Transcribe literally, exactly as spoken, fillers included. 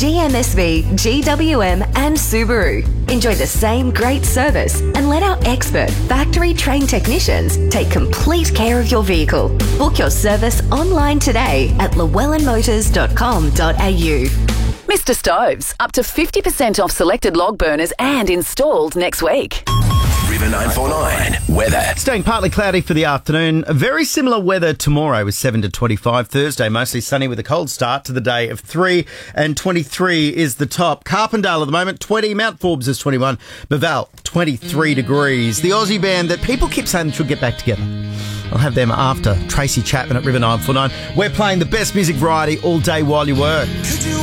G M S V, G W M and Subaru. Enjoy the same great service and let our expert factory-trained technicians take complete care of your vehicle. Book your service online today at llewellyn motors dot com dot a u. Mister Stoves, up to fifty percent off selected log burners and installed next week. River nine four nine weather. Staying partly cloudy for the afternoon. Very similar weather tomorrow with seven to twenty-five. Thursday, mostly sunny with a cold start to the day of three and twenty-three is the top. Carpendale at the moment, twenty. Mount Forbes is twenty-one. Beval, twenty-three degrees. The Aussie band that people keep saying should get back together. I'll have them after Tracy Chapman at River nine four nine. We're playing the best music variety all day while you work.